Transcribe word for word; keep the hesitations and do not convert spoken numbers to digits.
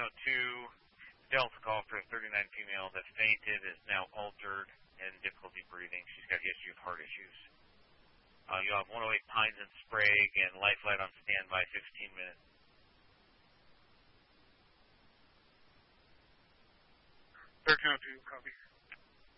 oh two, Delta call for a thirty-nine female that fainted, is now altered, and difficulty breathing. She's got a history of heart issues. Uh, you'll have one oh eight Pines and Sprague and Life Flight on standby, sixteen minutes. thirteen oh two, copy.